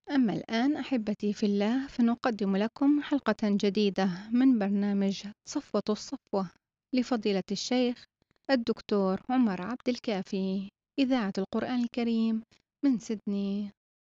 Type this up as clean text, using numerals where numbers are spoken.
أما الآن أحبتي في الله فنقدم لكم حلقة جديدة من برنامج صفوة الصفوة لفضيلة الشيخ الدكتور عمر عبد الكافي، إذاعة القرآن الكريم من سيدني